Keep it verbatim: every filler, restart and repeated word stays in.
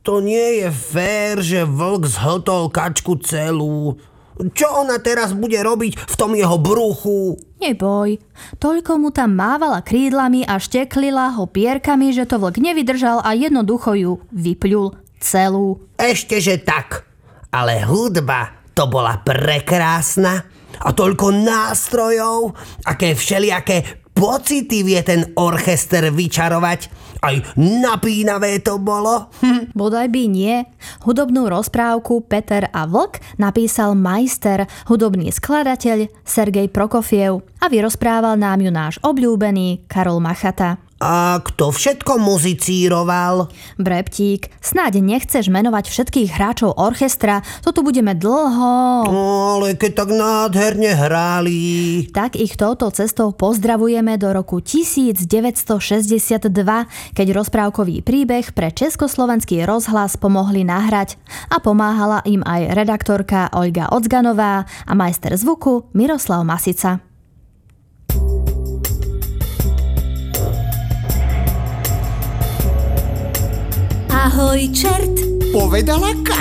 To nie je fér, že vlk zhltol kačku celú. Čo ona teraz bude robiť v tom jeho bruchu? Neboj, toľko mu tam mávala krídlami a šteklila ho pierkami, že to vlk nevydržal a jednoducho ju vypľul celú. Ešte, že tak. Ale hudba to bola prekrásna. A toľko nástrojov, aké všelijaké pocity vie ten orchester vyčarovať. Aj napínavé to bolo. Hm. Bodaj by nie. Hudobnú rozprávku Peter a vlk napísal majster, hudobný skladateľ Sergej Prokofiev a vyrozprával nám ju náš obľúbený Karol Machata. A kto všetko muzicíroval? Breptík, snáď nechceš menovať všetkých hráčov orchestra, to tu budeme dlho. No, ale keď tak nádherne hráli. Tak ich touto cestou pozdravujeme do roku devätnásťstošesťdesiatdva, keď rozprávkový príbeh pre Československý rozhlas pomohli nahrať. A pomáhala im aj redaktorka Olga Ocganová a majster zvuku Miroslav Masica. Ahoj, čert, povedala Katka.